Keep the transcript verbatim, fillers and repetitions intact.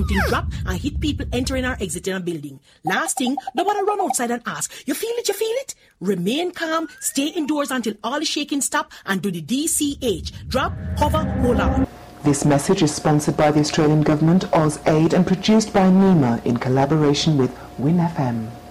putting drop and hit people entering or exiting a building. Last thing, nobody run outside and ask, you feel it, you feel it? Remain calm, stay indoors until all the shaking stop and do the D C H. Drop, cover, hold on. This message is sponsored by the Australian Government, AusAid, and produced by NEMA in collaboration with Win F M.